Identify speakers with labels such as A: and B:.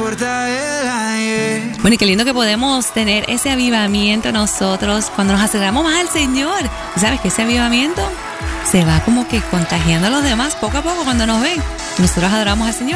A: importa el ayer.
B: Bueno, y qué lindo que podemos tener ese avivamiento nosotros cuando nos acercamos más al Señor. ¿Sabes que ese avivamiento se va como que contagiando a los demás poco a poco cuando nos ven? Nosotros adoramos al Señor.